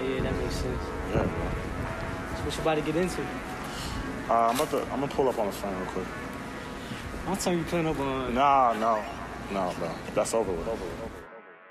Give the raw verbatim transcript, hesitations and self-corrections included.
yeah, that makes sense. Yeah, bro. So what you about to get into? Uh, I'm about to, I'm gonna pull up on the phone real quick. I'm telling you, pulling up on. Nah, no, no, no. That's over with. Over with. Over with.